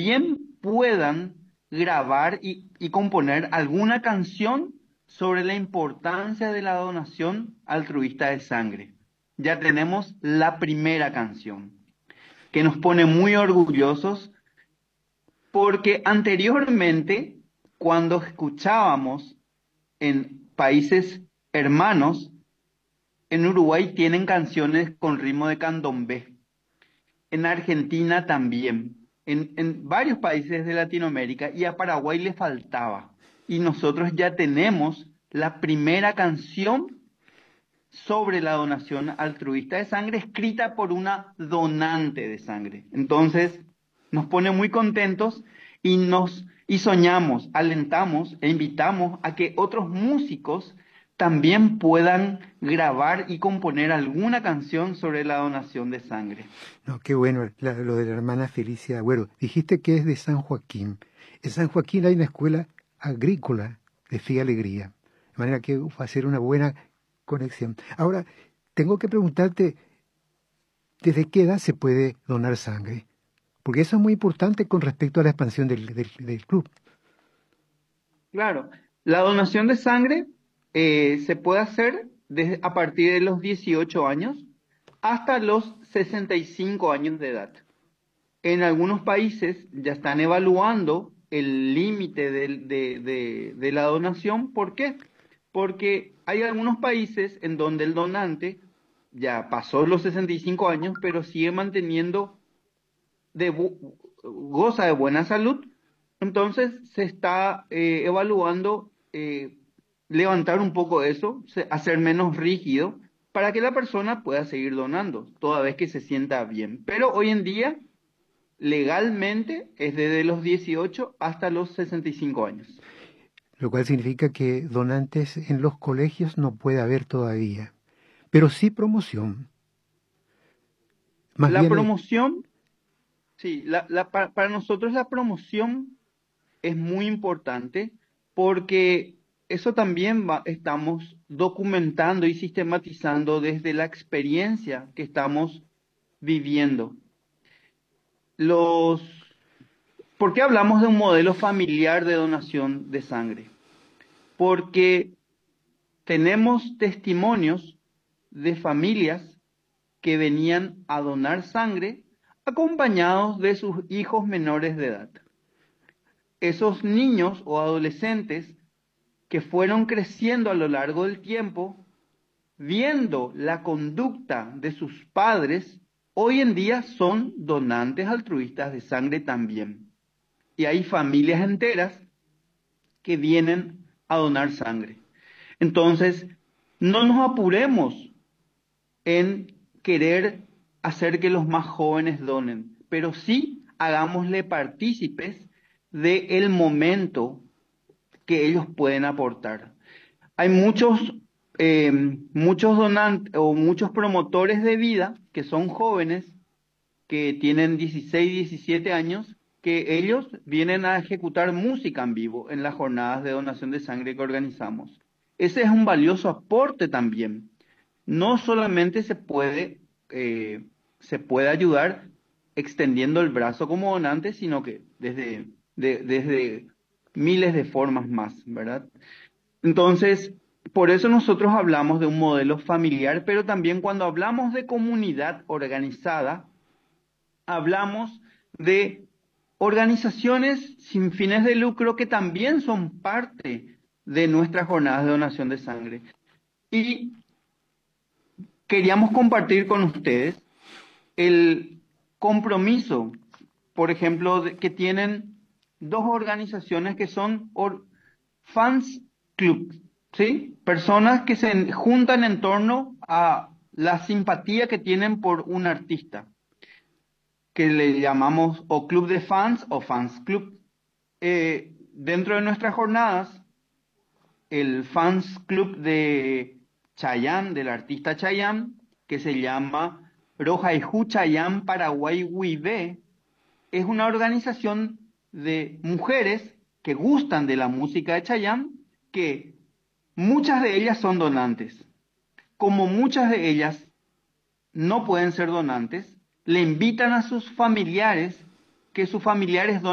también puedan grabar y componer alguna canción sobre la importancia de la donación altruista de sangre. Ya tenemos la primera canción, que nos pone muy orgullosos porque anteriormente, cuando escuchábamos en países hermanos, en Uruguay tienen canciones con ritmo de candombe, en Argentina también, en varios países de Latinoamérica, y a Paraguay le faltaba. Y nosotros ya tenemos la primera canción sobre la donación altruista de sangre escrita por una donante de sangre. Entonces, nos pone muy contentos y soñamos, alentamos e invitamos a que otros músicos también puedan grabar y componer alguna canción sobre la donación de sangre. No, qué bueno, lo de la hermana Felicia Agüero. Dijiste que es de San Joaquín. En San Joaquín hay una escuela agrícola de Fe y Alegría. De manera que va a ser una buena conexión. Ahora, tengo que preguntarte, ¿desde qué edad se puede donar sangre? Porque eso es muy importante con respecto a la expansión del club. Claro, la donación de sangre se puede hacer a partir de los 18 años hasta los 65 años de edad. En algunos países ya están evaluando el límite de la donación. ¿Por qué? Porque hay algunos países en donde el donante ya pasó los 65 años, pero sigue manteniendo, goza de buena salud. Entonces se está evaluando levantar un poco eso, hacer menos rígido, para que la persona pueda seguir donando, toda vez que se sienta bien. Pero hoy en día, legalmente, es desde los 18 hasta los 65 años. Lo cual significa que donantes en los colegios no puede haber todavía, pero sí promoción. Más La bien promoción, sí, para nosotros la promoción es muy importante porque eso también estamos documentando y sistematizando desde la experiencia que estamos viviendo. ¿Por qué hablamos de un modelo familiar de donación de sangre? Porque tenemos testimonios de familias que venían a donar sangre acompañados de sus hijos menores de edad. Esos niños o adolescentes que fueron creciendo a lo largo del tiempo, viendo la conducta de sus padres, hoy en día son donantes altruistas de sangre también. Y hay familias enteras que vienen a donar sangre. Entonces, no nos apuremos en querer hacer que los más jóvenes donen, pero sí hagámosle partícipes del momento que ellos pueden aportar. Hay muchos donantes o muchos promotores de vida que son jóvenes, que tienen 16, 17 años, que ellos vienen a ejecutar música en vivo en las jornadas de donación de sangre que organizamos. Ese es un valioso aporte también. No solamente se puede ayudar extendiendo el brazo como donante, sino que desde miles de formas más, ¿verdad? Entonces, por eso nosotros hablamos de un modelo familiar, pero también cuando hablamos de comunidad organizada, hablamos de organizaciones sin fines de lucro que también son parte de nuestras jornadas de donación de sangre. Y queríamos compartir con ustedes el compromiso, por ejemplo, que tienen dos organizaciones que son fans club, ¿sí? Personas que se juntan en torno a la simpatía que tienen por un artista, que le llamamos o club de fans o fans club. Dentro de nuestras jornadas, el fans club de Chayanne, del artista Chayanne, que se llama Rojaijú Chayanne Paraguay Huivé, es una organización de mujeres que gustan de la música de Chayanne, que muchas de ellas son donantes. Como muchas de ellas no pueden ser donantes, le invitan a sus familiares que sus familiares donen